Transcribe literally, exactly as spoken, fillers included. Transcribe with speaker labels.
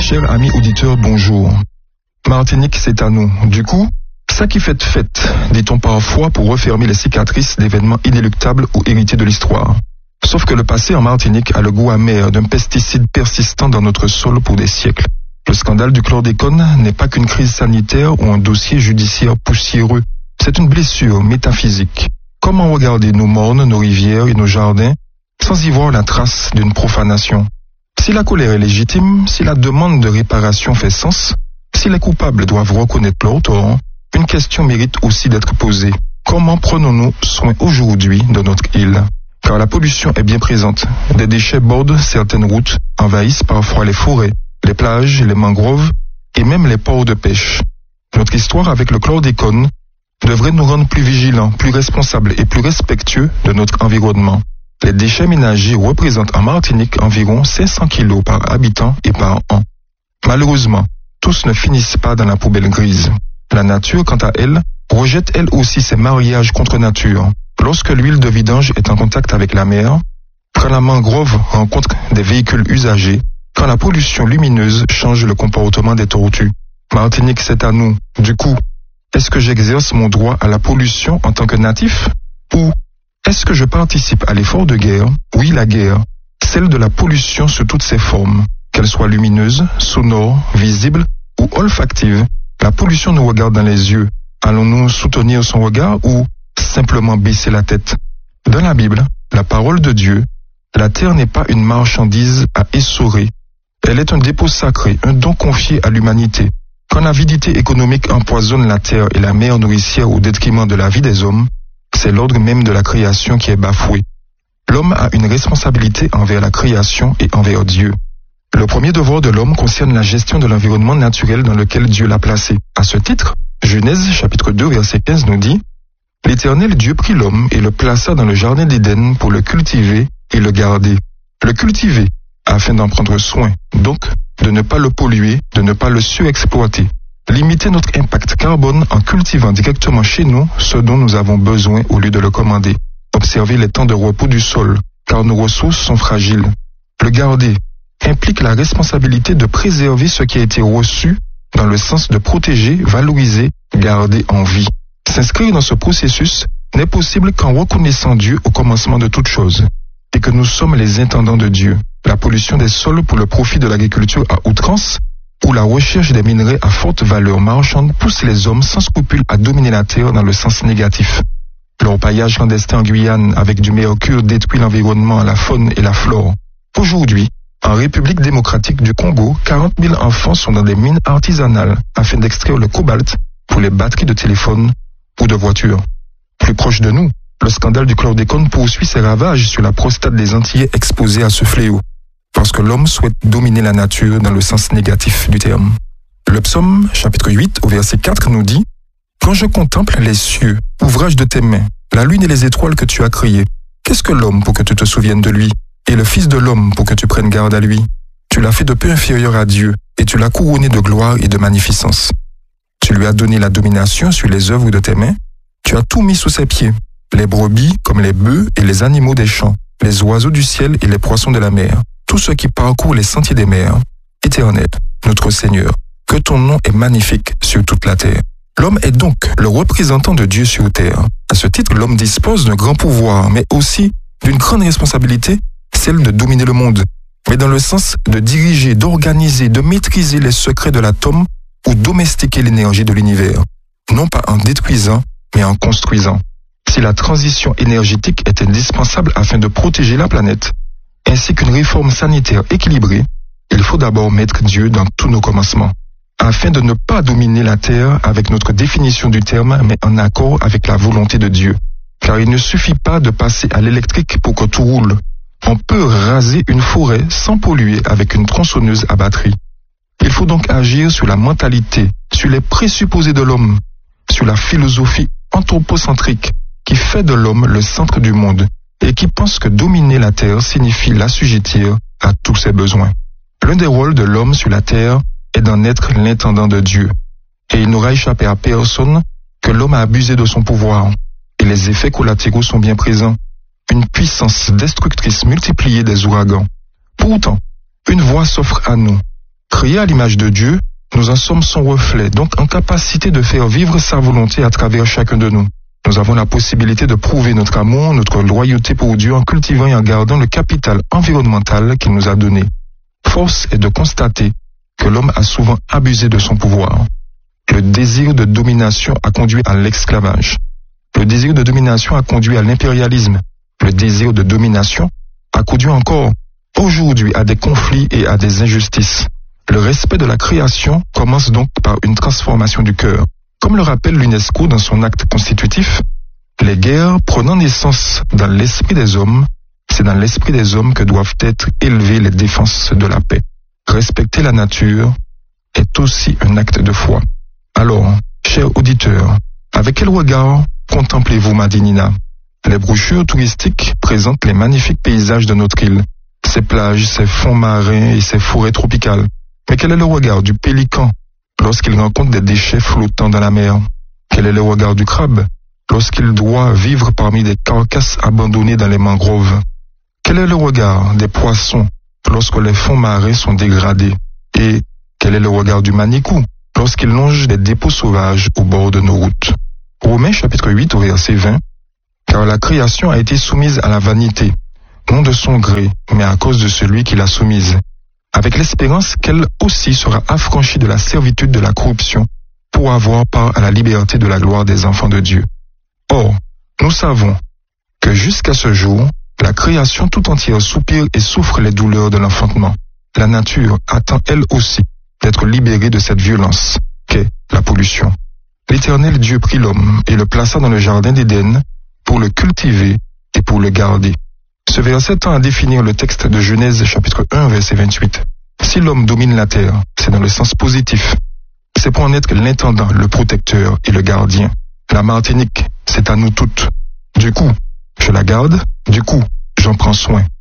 Speaker 1: Chers amis auditeurs, bonjour. Martinique, c'est à nous. Du coup, ça qui fait fête, dit-on parfois pour refermer les cicatrices d'événements inéluctables ou hérités de l'histoire. Sauf que le passé en Martinique a le goût amer d'un pesticide persistant dans notre sol pour des siècles. Le scandale du chlordécone n'est pas qu'une crise sanitaire ou un dossier judiciaire poussiéreux. C'est une blessure métaphysique. Comment regarder nos mornes, nos rivières et nos jardins sans y voir la trace d'une profanation? Si la colère est légitime, si la demande de réparation fait sens, si les coupables doivent reconnaître leur tort, une question mérite aussi d'être posée. Comment prenons-nous soin aujourd'hui de notre île? Car la pollution est bien présente. Des déchets bordent certaines routes, envahissent parfois les forêts, les plages, les mangroves et même les ports de pêche. Notre histoire avec le chlordécone devrait nous rendre plus vigilants, plus responsables et plus respectueux de notre environnement. Les déchets ménagers représentent en Martinique environ cinq cents kilos par habitant et par an. Malheureusement, tous ne finissent pas dans la poubelle grise. La nature, quant à elle, rejette elle aussi ses mariages contre nature. Lorsque l'huile de vidange est en contact avec la mer, quand la mangrove rencontre des véhicules usagés, quand la pollution lumineuse change le comportement des tortues. Martinique, c'est à nous. Du coup, est-ce que j'exerce mon droit à la pollution en tant que natif? Ou est-ce que je participe à l'effort de guerre? Oui, la guerre, celle de la pollution sous toutes ses formes, qu'elle soit lumineuse, sonore, visible ou olfactive. La pollution nous regarde dans les yeux. Allons-nous soutenir son regard ou simplement baisser la tête? Dans la Bible, la parole de Dieu, la terre n'est pas une marchandise à essorer. Elle est un dépôt sacré, un don confié à l'humanité. Quand l'avidité économique empoisonne la terre et la mer nourricière au détriment de la vie des hommes, c'est l'ordre même de la création qui est bafoué. L'homme a une responsabilité envers la création et envers Dieu. Le premier devoir de l'homme concerne la gestion de l'environnement naturel dans lequel Dieu l'a placé. À ce titre, Genèse chapitre deux verset quinze nous dit « L'Éternel Dieu prit l'homme et le plaça dans le jardin d'Éden pour le cultiver et le garder. » Le cultiver, afin d'en prendre soin, donc de ne pas le polluer, de ne pas le surexploiter. Limiter notre impact carbone en cultivant directement chez nous ce dont nous avons besoin au lieu de le commander. Observer les temps de repos du sol, car nos ressources sont fragiles. Le garder implique la responsabilité de préserver ce qui a été reçu dans le sens de protéger, valoriser, garder en vie. S'inscrire dans ce processus n'est possible qu'en reconnaissant Dieu au commencement de toute chose, et que nous sommes les intendants de Dieu. La pollution des sols pour le profit de l'agriculture à outrance ou la recherche des minerais à forte valeur marchande pousse les hommes sans scrupule à dominer la terre dans le sens négatif. L'orpaillage clandestin en Guyane avec du mercure détruit l'environnement, la faune et la flore. Aujourd'hui, en République démocratique du Congo, quarante mille enfants sont dans des mines artisanales afin d'extraire le cobalt pour les batteries de téléphone ou de voitures. Plus proche de nous, le scandale du chlordécone poursuit ses ravages sur la prostate des Antillais exposés à ce fléau, parce que l'homme souhaite dominer la nature dans le sens négatif du terme. Le psaume, chapitre huit, au verset quatre, nous dit « Quand je contemple les cieux, ouvrage de tes mains, la lune et les étoiles que tu as créées, qu'est-ce que l'homme pour que tu te souviennes de lui, et le fils de l'homme pour que tu prennes garde à lui? Tu l'as fait de peu inférieur à Dieu, et tu l'as couronné de gloire et de magnificence. Tu lui as donné la domination sur les œuvres de tes mains, tu as tout mis sous ses pieds, les brebis comme les bœufs et les animaux des champs, les oiseaux du ciel et les poissons de la mer, tout ce qui parcourt les sentiers des mers. Éternel, notre Seigneur, que ton nom est magnifique sur toute la terre. » L'homme est donc le représentant de Dieu sur terre. À ce titre, l'homme dispose d'un grand pouvoir, mais aussi d'une grande responsabilité, celle de dominer le monde, mais dans le sens de diriger, d'organiser, de maîtriser les secrets de l'atome ou domestiquer l'énergie de l'univers, non pas en détruisant, mais en construisant. Si la transition énergétique est indispensable afin de protéger la planète, ainsi qu'une réforme sanitaire équilibrée, il faut d'abord mettre Dieu dans tous nos commencements, afin de ne pas dominer la terre avec notre définition du terme, mais en accord avec la volonté de Dieu. Car il ne suffit pas de passer à l'électrique pour que tout roule. On peut raser une forêt sans polluer avec une tronçonneuse à batterie. Il faut donc agir sur la mentalité, sur les présupposés de l'homme, sur la philosophie anthropocentrique qui fait de l'homme le centre du monde et qui pense que dominer la terre signifie l'assujettir à tous ses besoins. L'un des rôles de l'homme sur la terre est d'en être l'intendant de Dieu. Et il n'aura échappé à personne que l'homme a abusé de son pouvoir. Et les effets collatéraux sont bien présents. Une puissance destructrice multipliée des ouragans. Pourtant, une voie s'offre à nous. Créés à l'image de Dieu, nous en sommes son reflet, donc en capacité de faire vivre sa volonté à travers chacun de nous. Nous avons la possibilité de prouver notre amour, notre loyauté pour Dieu en cultivant et en gardant le capital environnemental qu'il nous a donné. Force est de constater que l'homme a souvent abusé de son pouvoir. Le désir de domination a conduit à l'esclavage. Le désir de domination a conduit à l'impérialisme. Le désir de domination a conduit encore aujourd'hui à des conflits et à des injustices. Le respect de la création commence donc par une transformation du cœur. Comme le rappelle l'UNESCO dans son acte constitutif, les guerres prenant naissance dans l'esprit des hommes, c'est dans l'esprit des hommes que doivent être élevées les défenses de la paix. Respecter la nature est aussi un acte de foi. Alors, chers auditeurs, avec quel regard contemplez-vous Madinina? Les brochures touristiques présentent les magnifiques paysages de notre île, ses plages, ses fonds marins et ses forêts tropicales. Mais quel est le regard du pélican lorsqu'il rencontre des déchets flottants dans la mer? Quel est le regard du crabe lorsqu'il doit vivre parmi des carcasses abandonnées dans les mangroves? Quel est le regard des poissons lorsque les fonds marins sont dégradés? Et quel est le regard du manicou lorsqu'il longe des dépôts sauvages au bord de nos routes? Romains chapitre huit au verset vingt. Car la création a été soumise à la vanité, non de son gré, mais à cause de celui qui l'a soumise, avec l'espérance qu'elle aussi sera affranchie de la servitude de la corruption pour avoir part à la liberté de la gloire des enfants de Dieu. Or, nous savons que jusqu'à ce jour, la création tout entière soupire et souffre les douleurs de l'enfantement. La nature attend elle aussi d'être libérée de cette violence qu'est la pollution. L'Éternel Dieu prit l'homme et le plaça dans le jardin d'Éden pour le cultiver et pour le garder. Ce verset tend à définir le texte de Genèse chapitre un verset vingt-huit. Si l'homme domine la terre, c'est dans le sens positif. C'est pour en être l'intendant, le protecteur et le gardien. La Martinique, c'est à nous toutes. Du coup, je la garde, du coup, j'en prends soin.